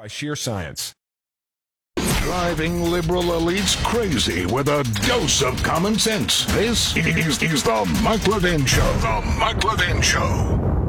by sheer science. Driving liberal elites crazy with a dose of common sense. This is the Mike Levin Show. The Mike Levin Show.